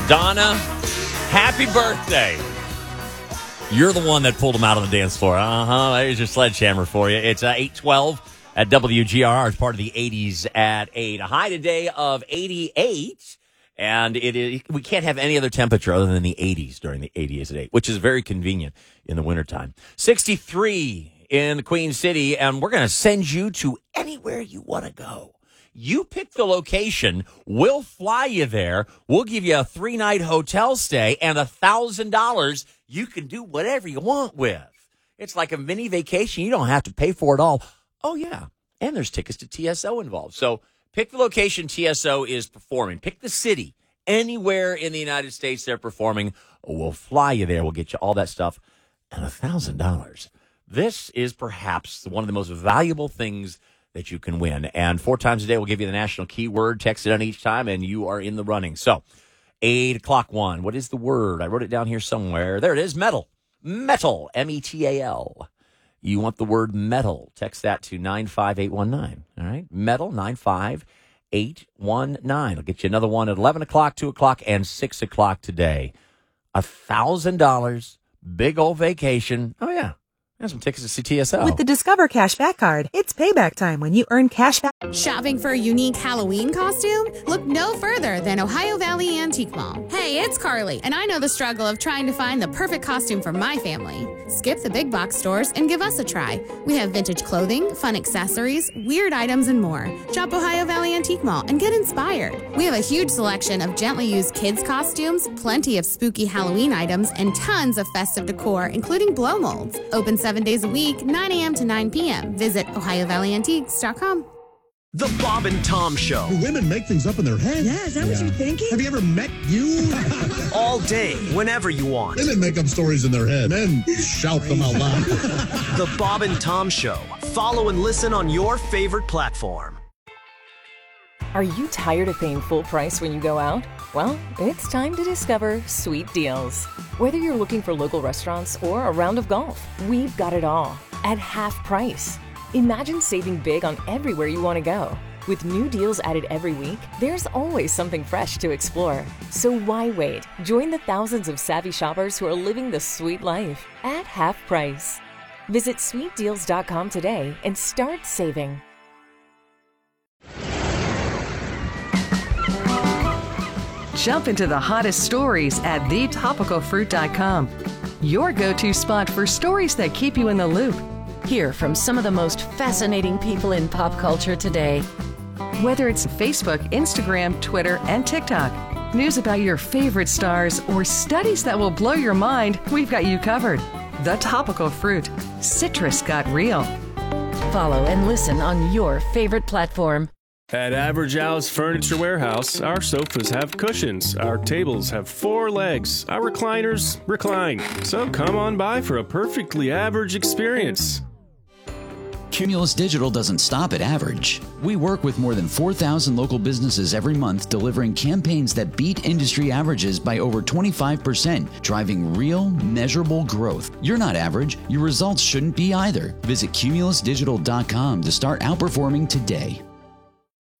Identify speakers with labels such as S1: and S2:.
S1: Donna, happy birthday. You're the one that pulled him out on the dance floor. There's your sledgehammer for you. It's 8:12 at WGRR. It's part of the 80s at 8. A high today of 88. And we can't have any other temperature other than the 80s during the 80s at 8, which is very convenient in the wintertime. 63 in the Queen City, and we're going to send you to anywhere you want to go. You pick the location, we'll fly you there, we'll give you a 3-night hotel stay, and $1,000 you can do whatever you want with. It's like a mini vacation. You don't have to pay for it all. Oh, yeah, and there's tickets to TSO involved. So pick the location TSO is performing. Pick the city. Anywhere in the United States they're performing, we'll fly you there. We'll get you all that stuff and $1,000. This is perhaps one of the most valuable things that you can win. And 4 times a day, we'll give you the national keyword. Text it on each time, and you are in the running. So 8 o'clock one. What is the word? I wrote it down here somewhere. There it is. Metal. Metal. METAL. You want the word metal. Text that to 95819. All right. Metal 95819. I'll get you another one at 11 o'clock, 2 o'clock, and 6 o'clock today. $1,000. Big old vacation. Oh, yeah. There's some tickets to see TSO.
S2: With the Discover Cashback Card, it's payback time when you earn cash back.
S3: Shopping for a unique Halloween costume? Look no further than Ohio Valley Antique Mall. Hey, it's Carly, and I know the struggle of trying to find the perfect costume for my family. Skip the big box stores and give us a try. We have vintage clothing, fun accessories, weird items, and more. Shop Ohio Valley Antique Mall and get inspired. We have a huge selection of gently used kids' costumes, plenty of spooky Halloween items, and tons of festive decor, including blow molds. Open 7 days a week, 9 a.m. to 9 p.m. Visit OhioValleyAntiques.com.
S4: The Bob and Tom Show.
S5: Do women make things up in their head?
S6: Yeah, is that what you're thinking?
S5: Have you ever met you?
S4: All day, whenever you want.
S5: Women make up stories in their head. Men shout them out loud.
S4: The Bob and Tom Show. Follow and listen on your favorite platform.
S7: Are you tired of paying full price when you go out? Well, it's time to discover Sweet Deals. Whether you're looking for local restaurants or a round of golf, we've got it all at half price. Imagine saving big on everywhere you want to go. With new deals added every week, there's always something fresh to explore. So why wait? Join the thousands of savvy shoppers who are living the sweet life at half price. Visit sweetdeals.com today and start saving.
S8: Jump into the hottest stories at thetopicalfruit.com. Your go-to spot for stories that keep you in the loop. Hear from some of the most fascinating people in pop culture today. Whether it's Facebook, Instagram, Twitter, and TikTok, news about your favorite stars, or studies that will blow your mind, we've got you covered. The Topical Fruit. Citrus got real.
S7: Follow and listen on your favorite platform.
S9: At Average Al's Furniture Warehouse, our sofas have cushions, our tables have 4 legs, our recliners recline. So come on by for a perfectly average experience.
S10: Cumulus Digital doesn't stop at average. We work with more than 4,000 local businesses every month, delivering campaigns that beat industry averages by over 25%, driving real, measurable growth. You're not average. Your results shouldn't be either. Visit cumulusdigital.com to start outperforming today.